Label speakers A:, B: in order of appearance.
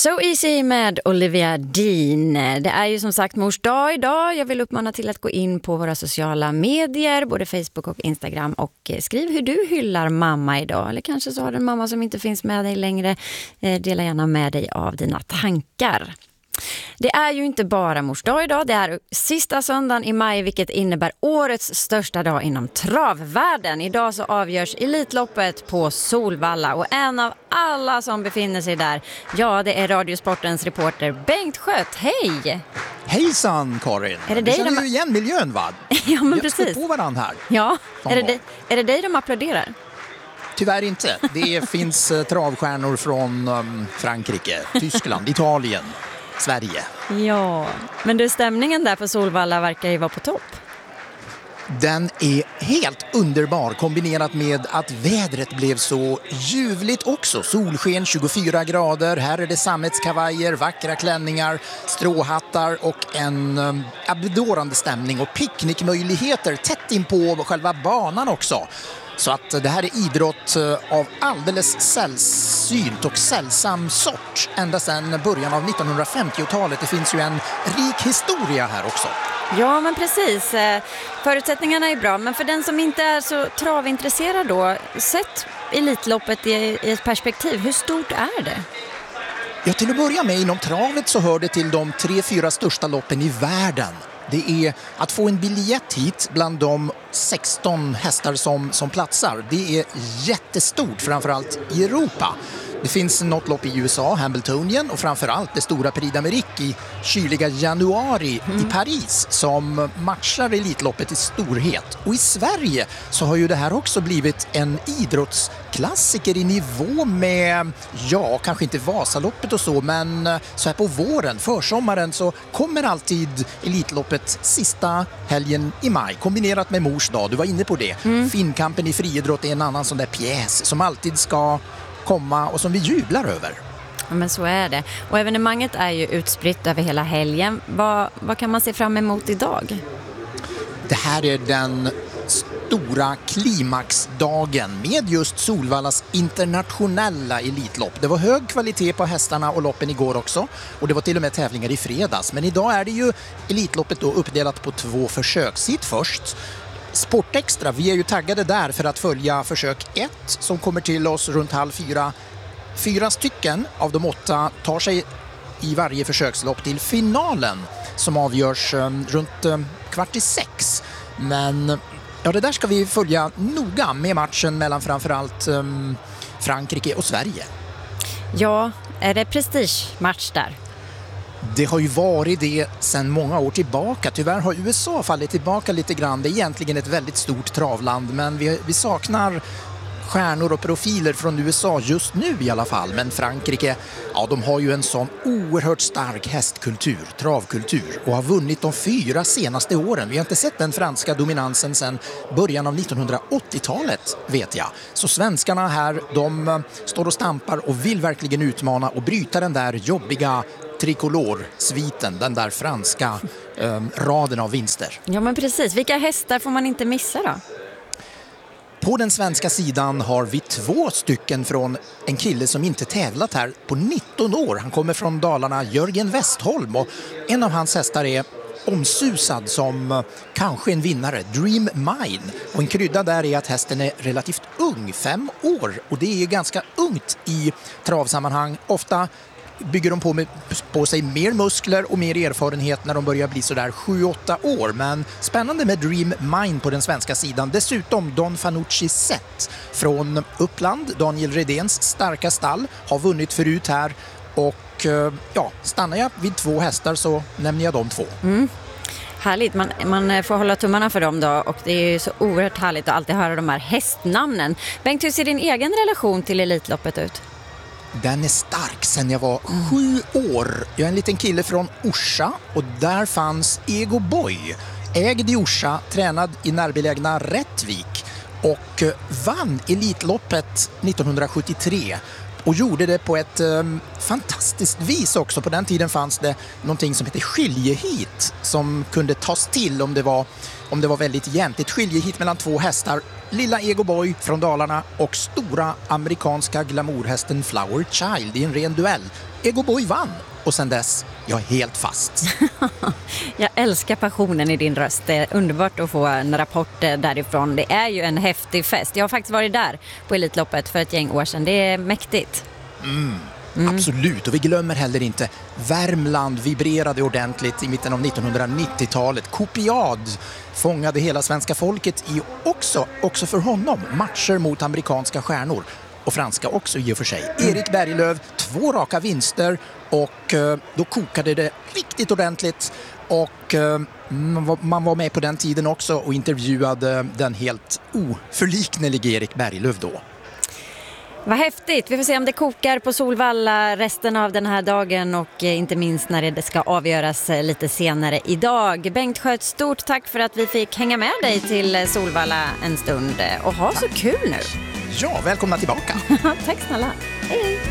A: So Easy med Olivia Dean. Det är ju som sagt mors dag idag. Jag vill uppmana till att gå in på våra sociala medier, både Facebook och Instagram, och skriv hur du hyllar mamma idag. Eller kanske så har du en mamma som inte finns med dig längre. Dela gärna med dig av dina tankar. Det är ju inte bara mors dag idag, det är sista söndagen i maj, vilket innebär årets största dag inom travvärlden. Idag så avgörs Elitloppet på Solvalla och en av alla som befinner sig där, ja, det är Radiosportens reporter Bengt Skött. Hej!
B: Hejsan Karin! Du känner ju igen miljön, va?
A: Ja, men precis.
B: Vi på varandra här.
A: Ja, är det dig de applåderar?
B: Tyvärr inte. Det finns travstjärnor från Frankrike, Tyskland, Italien, Sverige.
A: Ja, men du, stämningen där på Solvalla verkar ju vara på topp.
B: Den är helt underbar, kombinerat med att vädret blev så ljuvligt också. Solsken, 24 grader, här är det sammetskavajer, vackra klänningar, stråhattar och en bedårande stämning och picknickmöjligheter tätt in på själva banan också. Så att det här är idrott av alldeles sällsynt och sällsam sort ända sedan början av 1950-talet. Det finns ju en rik historia här också.
A: Ja, men precis. Förutsättningarna är bra, men för den som inte är så travintresserad då, sett Elitloppet i ett perspektiv, hur stort är det?
B: Ja, till att börja med, inom travet så hör det till de 3-4 största loppen i världen. Det är att få en biljett hit bland de 16 hästar som platsar. Det är jättestort, framförallt i Europa. Det finns något lopp i USA, Hambletonian, och framförallt det stora Prix d'Amérique i kyliga januari i Paris som matchar Elitloppet i storhet. Och i Sverige så har ju det här också blivit en idrottsklassiker i nivå med, ja, kanske inte Vasaloppet och så, men så här på våren, försommaren, så kommer alltid Elitloppet sista helgen i maj, kombinerat med mors dag. Du var inne på det. Finnkampen i friidrott är en annan sån där pjäs som alltid ska komma och som vi jublar över.
A: Ja, men så är det. Och evenemanget är ju utspritt över hela helgen. Vad kan man se fram emot idag?
B: Det här är den stora klimaxdagen med just Solvallas internationella elitlopp. Det var hög kvalitet på hästarna och loppen igår också, och det var till och med tävlingar i fredags. Men idag är det ju Elitloppet då uppdelat på 2 försök. Sitt först Sportextra, vi är ju taggade där för att följa försök 1 som kommer till oss runt 3:30. 4 stycken av de 8 tar sig i varje försökslopp till finalen som avgörs runt 5:15. Men ja, det där ska vi följa noga med matchen mellan framförallt Frankrike och Sverige.
A: Ja, är det prestigematch där?
B: Det har ju varit det sedan många år tillbaka. Tyvärr har USA fallit tillbaka lite grann. Det är egentligen ett väldigt stort travland, men vi saknar stjärnor och profiler från USA just nu i alla fall. Men Frankrike, ja, de har ju en sån oerhört stark hästkultur, travkultur, och har vunnit de 4 senaste åren. Vi har inte sett den franska dominansen sedan början av 1980-talet, vet jag. Så svenskarna här, de står och stampar och vill verkligen utmana och bryta den där jobbiga tricolor-sviten, den där franska raden av vinster.
A: Ja, men precis. Vilka hästar får man inte missa då?
B: På den svenska sidan har vi 2 stycken från en kille som inte tävlat här på 19 år. Han kommer från Dalarna, Jörgen Westholm, och en av hans hästar är omsusad som kanske en vinnare, Dream Mine. Och en krydda där är att hästen är relativt ung, 5 år, och det är ganska ungt i travsammanhang. Ofta bygger de på sig mer muskler och mer erfarenhet när de börjar bli sådär 7-8 år. Men spännande med Dream Mine på den svenska sidan. Dessutom Don Fanucci Set från Uppland, Daniel Redéns starka stall, har vunnit förut här. Och ja, stannar jag vid 2 hästar så nämner jag de 2.
A: Härligt, man får hålla tummarna för dem då, och det är ju så oerhört härligt att alltid höra de här hästnamnen. Bengt, hur ser din egen relation till Elitloppet ut?
B: Den är stark sedan jag var 7 år. Jag är en liten kille från Orsa, och där fanns Ego Boy, ägd i Orsa, tränad i närbelägna Rättvik, och vann Elitloppet 1973 och gjorde det på ett fantastiskt vis också. På den tiden fanns det någonting som heter skiljehit som kunde tas till om det var väldigt jämnt. Ett skiljehit mellan 2 hästar lilla Ego Boy från Dalarna och stora amerikanska glamourhästen Flower Child i en ren duell. Ego Boy vann och sen dess, jag är helt fast.
A: Jag älskar passionen i din röst. Det är underbart att få en rapport därifrån. Det är ju en häftig fest. Jag har faktiskt varit där på Elitloppet för ett gäng år sedan. Det är mäktigt.
B: Absolut, och vi glömmer heller inte Värmland vibrerade ordentligt i mitten av 1990-talet. Kopiad fångade hela svenska folket i också för honom matcher mot amerikanska stjärnor och franska också i och för sig. Erik Berglöf, 2 raka vinster och då kokade det riktigt ordentligt och man var med på den tiden också och intervjuade den helt oförliknelige Erik Berglöf då.
A: Vad häftigt. Vi får se om det kokar på Solvalla resten av den här dagen och inte minst när det ska avgöras lite senare idag. Bengt Sköt, stort tack för att vi fick hänga med dig till Solvalla en stund och ha så kul nu.
B: Ja, välkomna tillbaka.
A: Tack snälla. Hej.